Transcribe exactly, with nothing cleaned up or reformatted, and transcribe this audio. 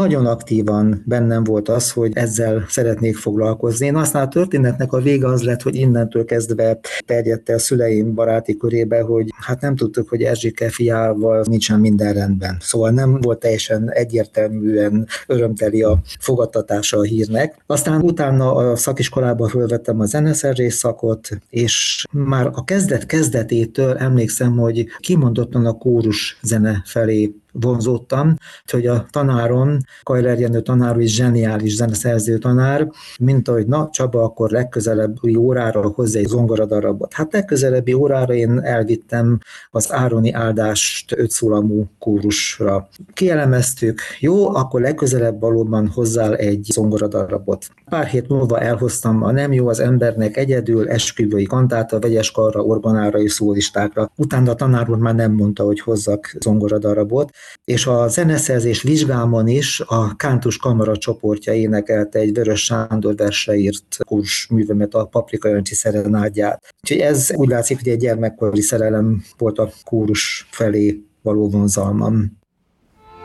nagyon aktívan bennem volt az, hogy ezzel szeretnék foglalkozni. Én aztán a történetnek a vége az lett, hogy innentől kezdve terjedt el szüleim baráti körébe, hogy hát nem tudtuk, hogy Erzsike fiával nincsen minden rendben. Szóval nem volt teljesen egyértelműen örömteli a fogadtatása a hírnek. Aztán utána a szakiskolába fölvettem a zeneszerzés szakot, és már a kezdet kezdetétől emlékszem, hogy kimondottan a kórus zene felé vonzódtam, hogy a tanárom, Kajler Jenő tanár is zseniális zeneszerző tanár, mint ahogy na Csaba, akkor legközelebbi órára hozzá egy zongoradarabot. Hát legközelebbi órára én elvittem az Ároni áldást ötszólamú kórusra. Kielemeztük, jó, akkor legközelebb valóban hozzá egy zongoradarabot. Pár hét múlva elhoztam a Nem jó az embernek egyedül, esküvői kantáta, vegyes karra, orgonára és szólistákra. Utána a tanár úr már nem mondta, hogy hozzak zongoradarabot, és a zeneszerzés vizsgámon is a Kántus Kamara csoportja énekelte egy Vörös Sándor versre írt kórusművemet, a Paprika Jancsi szerenádját. Úgyhogy ez úgy látszik, hogy egy gyermekkori szerelem volt a kórus felé való vonzalmam.